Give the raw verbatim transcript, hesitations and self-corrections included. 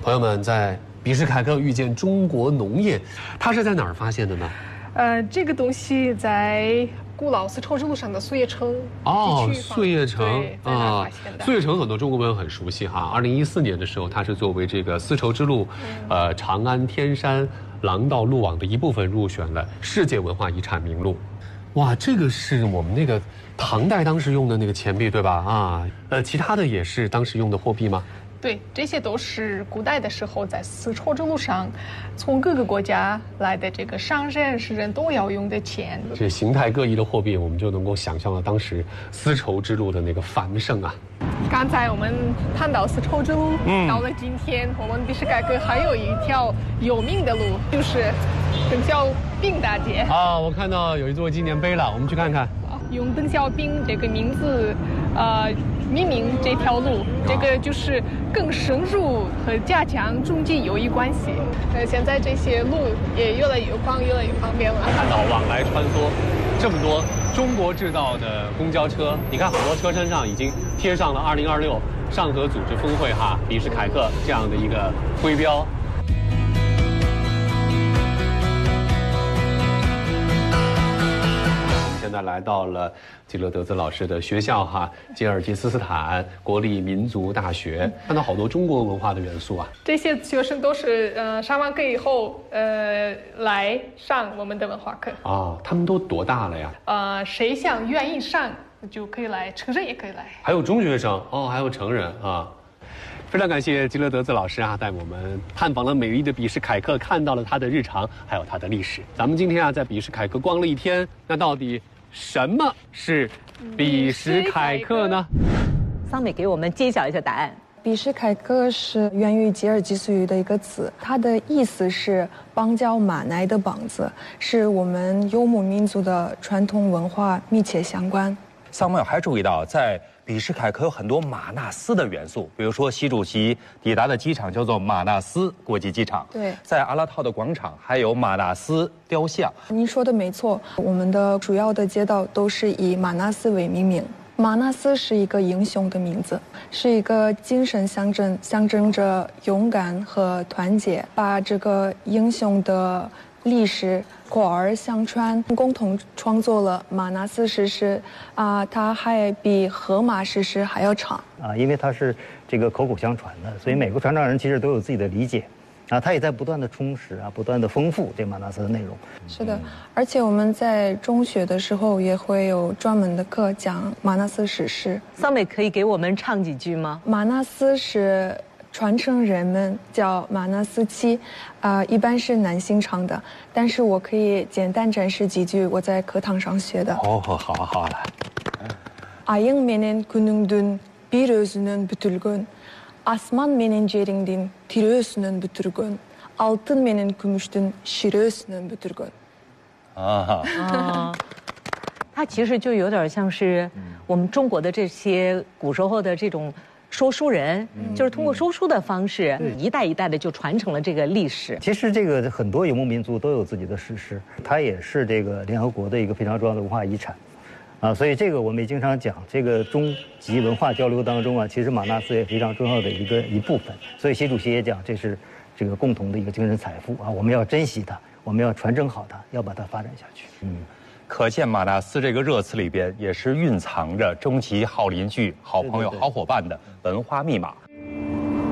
朋友们在比什凯克遇见中国农业，它是在哪儿发现的呢？ 呃，这个东西在古老丝绸之路上的碎叶城哦，碎叶城啊， 碎叶城很多中国朋友很熟悉哈。二零一四年的时候，它是作为这个丝绸之路，嗯、呃，长安天山廊道路网的一部分入选了世界文化遗产名录。哇，这个是我们那个唐代当时用的那个钱币对吧？啊，呃，其他的也是当时用的货币吗？ 对，这些都是古代的时候在丝绸之路上，从各个国家来的这个商人、士人都要用的钱。 这形态各异的货币，我们就能够想象到当时丝绸之路的那个繁盛啊。 刚才我们谈到丝绸之路，嗯，到了今天，我们比什凯克还有一条有名的路，就是邓小平大街。 啊，我看到有一座纪念碑了，我们去看看。 用邓小平这个名字，呃，命名这条路，这个就是更深入和加强中吉友谊关系。呃，现在这些路也越来越宽，越来越方便了。 看到往来穿梭这么多中国制造的公交车，你看很多车身上已经贴上了二零二六上合组织峰会哈比什凯克这样的一个徽标。现在来到了吉勒德兹老师的学校哈，吉尔吉斯斯坦国立民族大学，看到好多中国文化的元素啊。 这些学生都是呃上完课以后呃来上我们的文化课啊。他们都多大了呀？ 呃，谁想愿意上就可以来，成人也可以来。 还有中学生哦，还有成人啊。非常感谢吉勒德兹老师啊，带我们探访了美丽的比什凯克，看到了它的日常，还有它的历史。咱们今天啊，在比什凯克逛了一天，那到底什么是比什凯克呢？ 桑美给我们揭晓一下答案。 比什凯克是源于吉尔吉斯语的一个词，它的意思是邦交马奶的膀子，是我们游牧民族的传统文化密切相关。 桑美还注意到，在比什凯克有很多马纳斯的元素，比如说习主席抵达的机场叫做马纳斯国际机场。 对， 在阿拉套的广场还有马纳斯雕像。 您说的没错，我们的主要的街道都是以马纳斯为命名。马纳斯是一个英雄的名字，是一个精神象征，象征着勇敢和团结，把这个英雄的历史口耳相传，共同创作了马纳斯史诗啊，它还比荷马史诗还要长啊，因为它是这个口口相传的，所以每个传唱人其实都有自己的理解啊，他也在不断的充实啊，不断的丰富这马纳斯的内容。 是的，而且我们在中学的时候也会有专门的课讲马纳斯史诗。 桑美可以给我们唱几句吗？ 马纳斯是传承人们叫马纳斯七，啊、呃，一般是男性唱的，但是我可以简单展示几句我在课堂上学的。 哦，好啊，好啊，来。 Ayın menen gününgdün bir özünün bütülgün, asman menen jeringdin tiri özünün bütürgün, altın menen kümüşdün şiri özünün bütürgün。 啊啊，它其实就有点像是我们中国的这些古时候的这种说书人，嗯、就是通过说书的方式，嗯、一代一代的就传承了这个历史。 其实这个很多游牧民族都有自己的史诗，它也是这个联合国的一个非常重要的文化遗产，啊，所以这个我们也经常讲，这个中吉文化交流当中啊，其实马纳斯也非常重要的一个一部分。所以习主席也讲，这是这个共同的一个精神财富啊，我们要珍惜它，我们要传承好它，要把它发展下去。 嗯。可见马纳斯这个热词里边也是蕴藏着终极好邻居、好朋友、好伙伴的文化密码。